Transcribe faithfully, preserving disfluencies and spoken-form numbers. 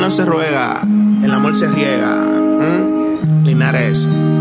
no se ruega, el amor se riega. ¿Mm? Linares.